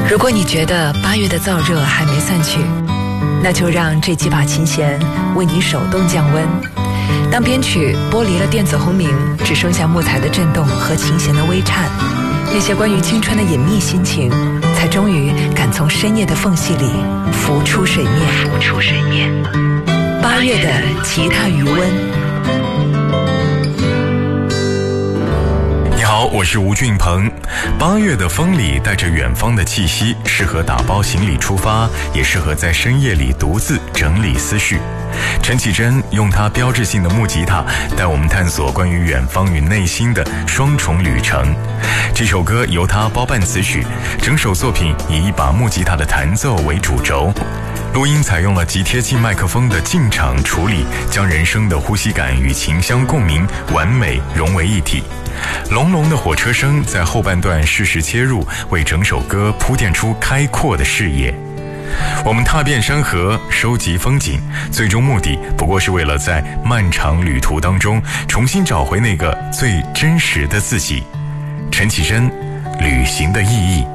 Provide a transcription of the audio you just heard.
如果你觉得8月的燥热还没散去，那就让这几把琴弦为你手动降温。当编曲剥离了电子轰鸣，只剩下木材的震动和琴弦的微颤，那些关于青春的隐秘心情，才终于敢从深夜的缝隙里浮出水面。8月的吉他余温。 你好，我是吴俊鹏。8月的风里带着远方的气息，适合打包行李出发，也适合在深夜里独自整理思绪。陈绮贞用她标志性的木吉他带我们探索关于远方与内心的双重旅程。这首歌由她包办词曲，整首作品以一把木吉他的弹奏为主轴，录音采用了极贴近麦克风的进场处理，将人声的呼吸感与琴箱共鸣完美融为一体。隆隆的火车声在后半段适时切入，为整首歌铺垫出开阔的视野。我们踏遍山河，收集风景，最终目的不过是为了在漫长旅途当中重新找回那个最真实的自己。陈绮贞，旅行的意义。